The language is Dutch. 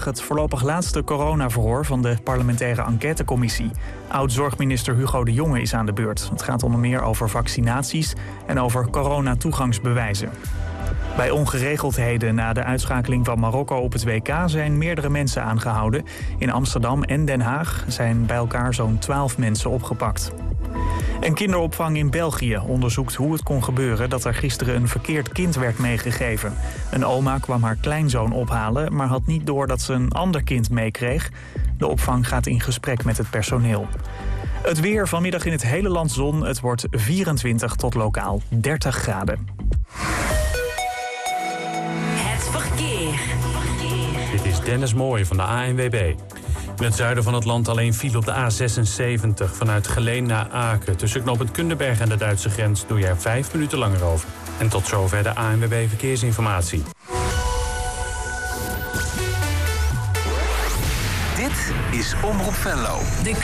vandaag het voorlopig laatste coronaverhoor van de parlementaire enquêtecommissie. Oud-zorgminister Hugo de Jonge is aan de beurt. Het gaat onder meer over vaccinaties en over coronatoegangsbewijzen. Bij ongeregeldheden na de uitschakeling van Marokko op het WK zijn meerdere mensen aangehouden. In Amsterdam en Den Haag zijn bij elkaar zo'n 12 mensen opgepakt. Een kinderopvang in België onderzoekt hoe het kon gebeuren dat er gisteren een verkeerd kind werd meegegeven. Een oma kwam haar kleinzoon ophalen, maar had niet door dat ze een ander kind meekreeg. De opvang gaat in gesprek met het personeel. Het weer vanmiddag in het hele land zon. Het wordt 24 tot lokaal 30 graden. Het verkeer. Dit is Dennis Mooij van de ANWB. In het zuiden van het land alleen file op de A76 vanuit Geleen naar Aken. Tussen knooppunt Kunderberg en de Duitse grens doe je er 5 minuten langer over. En tot zover de ANWB Verkeersinformatie. Dit is Omroep Venlo.